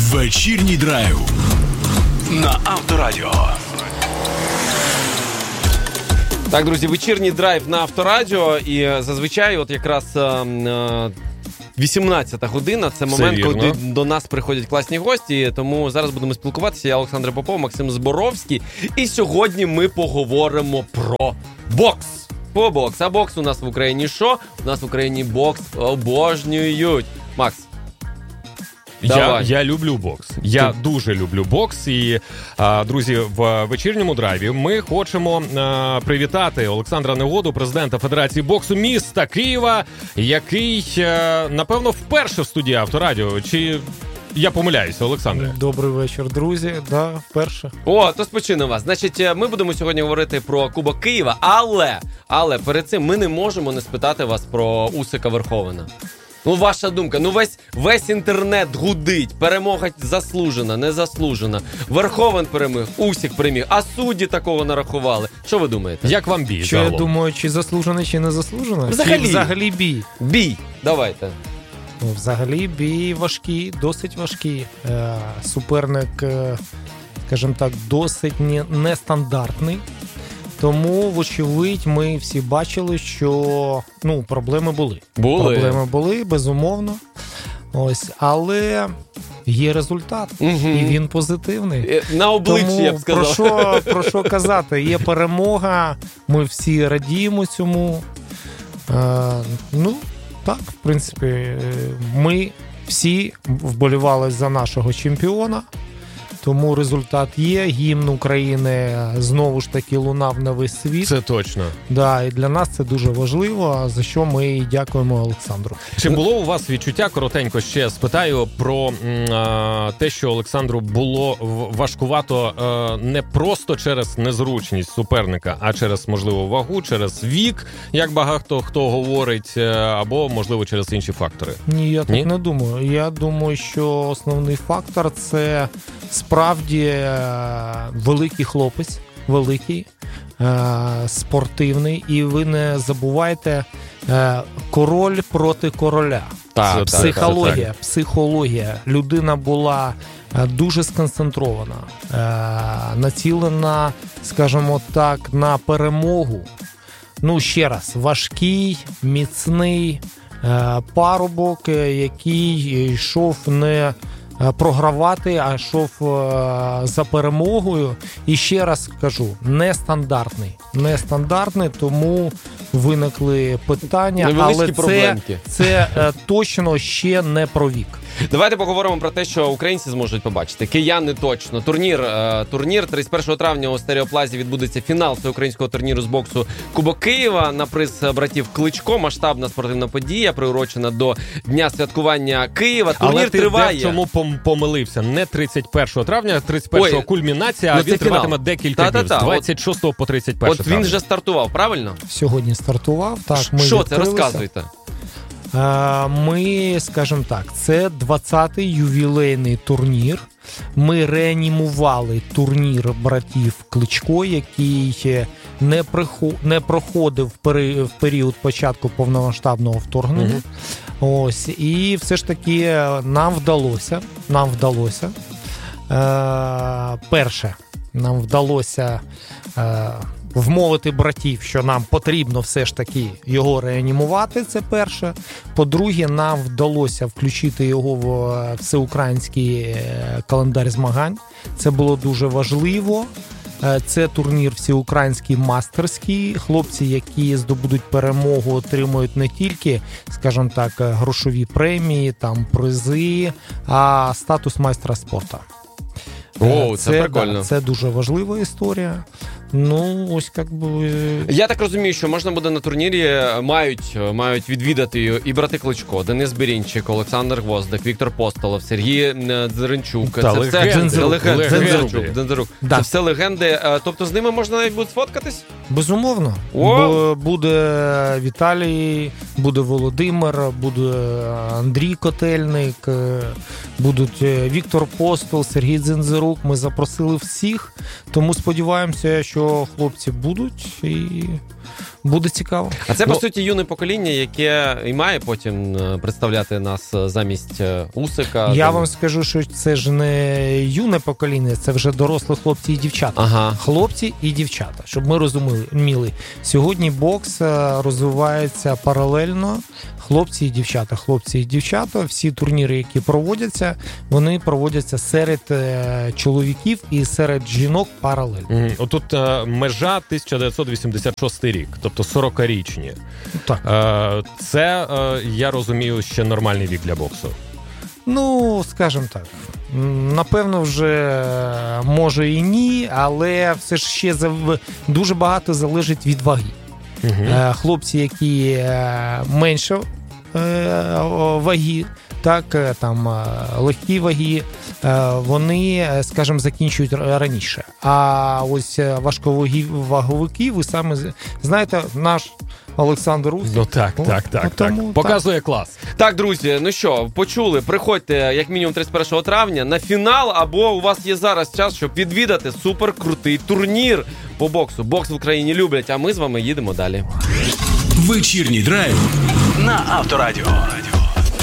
Вечірній драйв на Авторадіо. Так, друзі, вечірній драйв на Авторадіо. І зазвичай от якраз 18-та година – це момент, коли до нас приходять класні гості. Тому зараз будемо спілкуватися. Я Олександр Попов, Максим Зборовський. І сьогодні ми поговоримо про бокс. По бокс. А бокс у нас в Україні що? У нас в Україні бокс обожнюють. Макс. Я люблю бокс. Я дуже люблю бокс. І, друзі, в вечірньому драйві ми хочемо привітати Олександра Негоду, президента Федерації боксу міста Києва, який, напевно, вперше в студії Авторадіо. Чи я помиляюся, Олександре? Добрий вечір, друзі. Да, вперше. О, то спочину вас. Значить, ми будемо сьогодні говорити про Кубок Києва, але перед цим ми не можемо не спитати вас про Усика Верховена. Ну, ваша думка. Ну, весь інтернет гудить. Перемога заслужена, незаслужена. Верховен переміг, Усик переміг. А судді такого нарахували. Що ви думаєте? Як вам бій? Що я думаю, чи заслужений, чи не заслужений? Взагалі бій. Бій. Давайте. Ну, взагалі бій важкий, досить важкий. Суперник, скажімо так, досить нестандартний. Тому, вочевидь, ми всі бачили, що проблеми були. Проблеми були, безумовно. Ось, але є результат, і він позитивний. На обличчі, тому, я б сказав. Про що казати? Є перемога, ми всі радіємо цьому. Так, в принципі, ми всі вболівали за нашого чемпіона. Тому результат є. Гімн України знову ж таки лунав на весь світ. Це точно. Да, і для нас це дуже важливо, за що ми і дякуємо Олександру. Чи було у вас відчуття, коротенько ще спитаю, про те, що Олександру було важкувато не просто через незручність суперника, а через, можливо, вагу, через вік, як багато хто говорить, або, можливо, через інші фактори? Ні, я так не думаю. Я думаю, що основний фактор – це справді великий хлопець, великий, спортивний, і ви не забувайте, король проти короля. Психологія. Людина була дуже сконцентрована, націлена, скажімо так, на перемогу. Ще раз, важкий, міцний парубок, який йшов не програвати, а йшов за перемогою. І ще раз кажу, нестандартний, тому виникли питання, але це точно ще не про вік. Давайте поговоримо про те, що українці зможуть побачити. Кияни точно. Турнір 31 травня у Стереоплазі відбудеться фінал всеукраїнського турніру з боксу Кубок Києва на приз братів Кличко. Масштабна спортивна подія, приурочена до Дня святкування Києва. Турнір триває. Але ти в чому помилився? Не 31 травня, 31-го кульмінація, а він триватиме декілька днів. З 26 по 31 травня. От він вже стартував, правильно? Сьогодні стартував. Так, що це? Розказуйте. Ми, скажімо так, це 20-й ювілейний турнір. Ми реанімували турнір братів Кличко, який не проходив в період початку повномасштабного вторгнення. Ось, і все ж таки нам вдалося вмовити братів, що нам потрібно все ж таки його реанімувати, це перше. По-друге, нам вдалося включити його в всеукраїнський календар змагань. Це було дуже важливо. Це турнір всеукраїнський мастерський. Хлопці, які здобудуть перемогу, отримують не тільки, скажімо так, грошові премії, там призи, а статус майстра спорту. Це прикольно. Це дуже важлива історія. Ось Я так розумію, що можна буде на турнірі, мають відвідати і брати Кличко, Денис Берінчик, Олександр Гвоздик, Віктор Постолов, Сергій Дзеренчук. Дзензерук. Це все легенди. Тобто з ними можна навіть буде сфоткатись? Безумовно. Буде Віталій, буде Володимир, буде Андрій Котельник, будуть Віктор Постол, Сергій Дзензерук. Ми запросили всіх, тому сподіваємося, що хлопці будуть і буде цікаво. А це, по суті, юне покоління, яке і має потім представляти нас замість Усика. Я вам скажу, що це ж не юне покоління, це вже дорослі хлопці і дівчата. Ага. Хлопці і дівчата, щоб ми розуміли. Сьогодні бокс розвивається паралельно. Хлопці і дівчата. Всі турніри, які проводяться, вони проводяться серед чоловіків і серед жінок паралельно. Отут межа 1986 рік, тобто 40-річні. Так. Це, я розумію, ще нормальний вік для боксу. Ну, скажімо так, напевно, вже може і ні, але все ж ще дуже багато залежить від ваги. Хлопці, які менше ваги, так, там легкі ваги, вони, скажімо, закінчують раніше. А ось важковаговики, ви самі знаєте, наш Олександр Усик. Ну так. Показує клас. Так, друзі, ну що, почули, приходьте як мінімум 31 травня на фінал, або у вас є зараз час, щоб відвідати суперкрутий турнір по боксу. Бокс в Україні люблять, а ми з вами їдемо далі. Вечірній драйв на Авторадіо.